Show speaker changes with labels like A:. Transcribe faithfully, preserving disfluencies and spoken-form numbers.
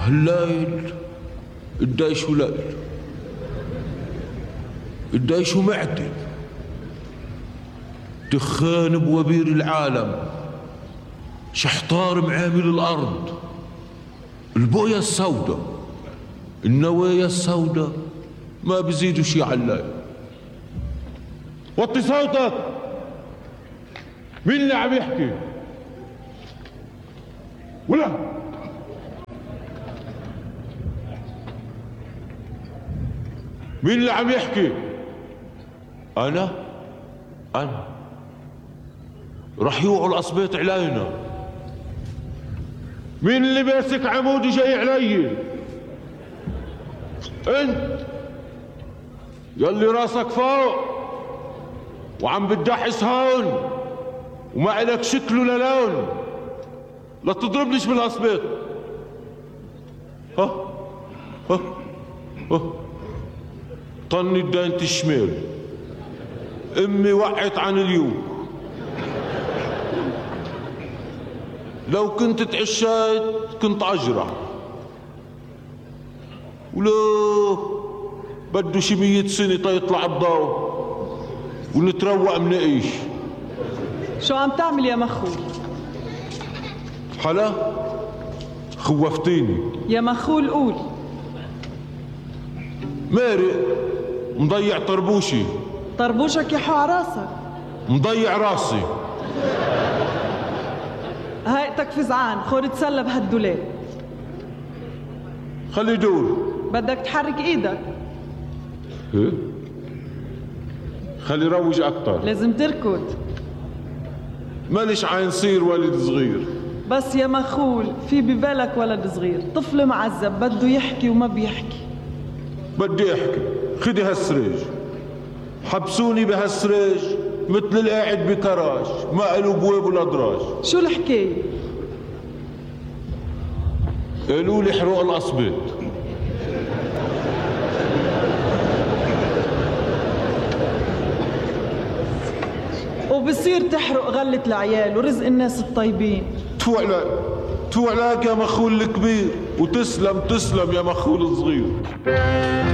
A: هالليل الدايش وليل، الدايش معدن، دخان بوبير العالم، شحطار معامل الأرض، البوية السوداء، النوايا السوداء، ما بزيدوا شي على الليل. وطي صوتك. مين اللي عم يحكي؟ ولا مين اللي عم يحكي؟ أنا؟ أنا رح يوعوا الأصبيط علينا. مين اللي ماسك عمودي جاي علي؟ أنت يلي راسك فوق وعم بتدحس هون وما إلك شكل ولا لون، لا تضربنيش بالأصبيط. ها ها ها طني داينة الشمال، امي وقعت عن اليوم. لو كنت تعشيت كنت اجرع، ولو بده شي مية سنة تيطلع الضوء ونتروق منقيش.
B: شو عم تعمل يا مخول؟
A: حلا خوفتيني
B: يا مخول قول.
A: مارق مضيع طربوشي.
B: طربوشك يحو عراسك.
A: مضيع راسي.
B: هايتك فزعان، خور تسلى بهالدولاب.
A: خلي يدور.
B: بدك تحرك ايدك.
A: ايه؟ خلي يروج اكتر.
B: لازم تركض.
A: ماليش عين صير ولد صغير.
B: بس يا مخول في ببالك ولد صغير، طفل معذب بده يحكي وما بيحكي.
A: بدي احكي، خدي هالسريج. حبسوني بهالسريج مثل القاعد بكراج، ما له بواب ولا دراج.
B: شو الحكاية؟
A: قالوا لي حروق الأصبيط.
B: وبصير تحرق غلة العيال ورزق الناس الطيبين.
A: تفو عليك، تفو عليك يا مخول الكبير، وتسلم تسلم يا مخول الصغير.